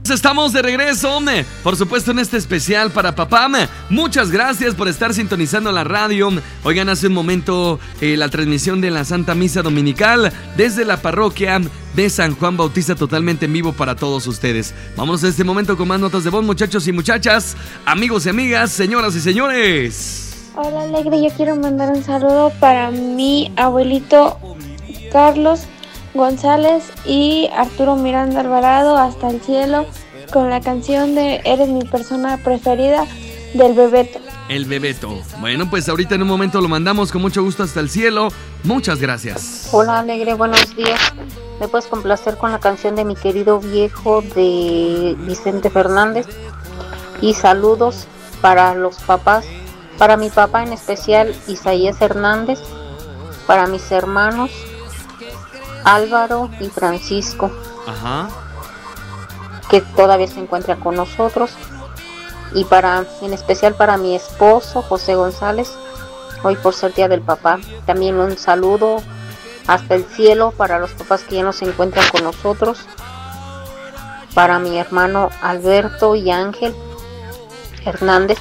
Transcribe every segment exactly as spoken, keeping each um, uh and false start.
Estamos de regreso, por supuesto en este especial para papá. Muchas gracias por estar sintonizando la radio. Oigan, hace un momento eh, la transmisión de la Santa Misa Dominical desde la parroquia de San Juan Bautista, totalmente en vivo para todos ustedes. Vamos a este momento con más notas de voz, muchachos y muchachas, amigos y amigas, señoras y señores. Hola, Alegre, yo quiero mandar un saludo para mi abuelito Carlos González y Arturo Miranda Alvarado hasta el cielo, con la canción de Eres mi persona preferida del Bebeto. El Bebeto. Bueno, pues ahorita en un momento lo mandamos con mucho gusto hasta el cielo. Muchas gracias. Hola, Alegre, buenos días. ¿Me puedes complacer con la canción de Mi Querido Viejo de Vicente Fernández? Y saludos para los papás, para mi papá en especial Isaías Hernández, para mis hermanos Álvaro y Francisco, Ajá. que todavía se encuentran con nosotros, y para, en especial para mi esposo José González, hoy por ser día del papá. También un saludo hasta el cielo para los papás que ya no se encuentran con nosotros, para mi hermano Alberto y Ángel Hernández,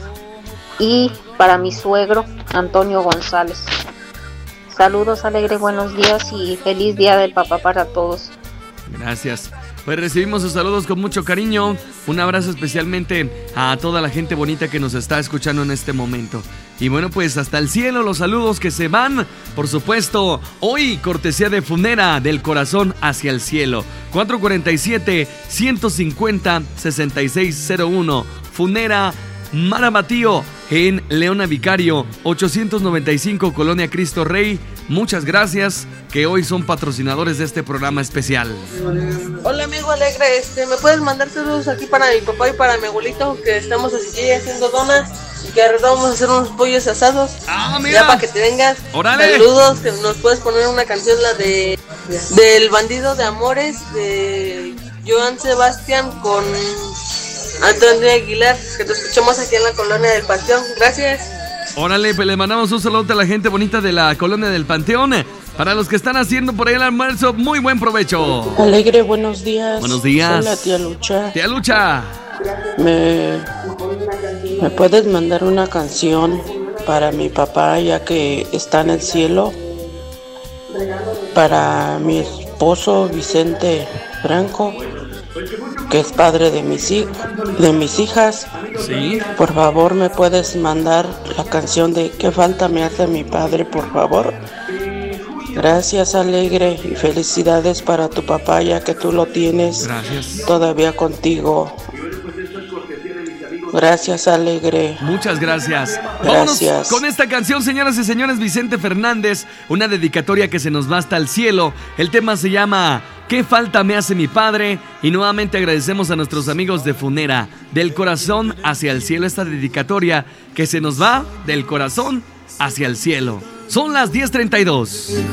y para mi suegro Antonio González. Saludos, Alegre, buenos días y feliz día del papá para todos. Gracias. Pues recibimos sus saludos con mucho cariño. Un abrazo especialmente a toda la gente bonita que nos está escuchando en este momento. Y bueno, pues hasta el cielo los saludos que se van. Por supuesto, hoy cortesía de Funera, del corazón hacia el cielo. cuatro cuatro siete, uno cinco cero, seis seis cero uno. Funera Marabatío en Leona Vicario, ochocientos noventa y cinco, Colonia Cristo Rey. Muchas gracias, que hoy son patrocinadores de este programa especial. Hola, amigo Alegre, este, ¿me puedes mandar saludos aquí para mi papá y para mi abuelito? Que estamos así haciendo donas y que ahora vamos a hacer unos pollos asados. Ah, mira. Ya para que te vengas. ¡Órale! Saludos, que nos puedes poner una canción, la de del Bandido de Amores, de Joan Sebastián con Antonio Aguilar, que te escuchamos aquí en la Colonia del Panteón. Gracias. Órale, pues le mandamos un saludo a la gente bonita de la Colonia del Panteón. Para los que están haciendo por ahí el almuerzo, muy buen provecho. Alegre, buenos días. Buenos días. Hola, tía Lucha. Tía Lucha. ¿Me, ¿Me puedes mandar una canción para mi papá, ya que está en el cielo? Para mi esposo Vicente Franco, que es padre de mis, hij- de mis hijas. Sí. Por favor, ¿me puedes mandar la canción de ¿Qué falta me hace mi padre, por favor? Gracias, Alegre, y felicidades para tu papá, ya que tú lo tienes Gracias. todavía contigo. Gracias, Alegre. Muchas gracias. Vámonos Gracias. con esta canción, señoras y señores. Vicente Fernández, una dedicatoria que se nos va hasta el cielo. El tema se llama ¿Qué falta me hace mi padre? Y nuevamente agradecemos a nuestros amigos de Funera, del corazón hacia el cielo, esta dedicatoria que se nos va del corazón hacia el cielo. Son las diez treinta y dos.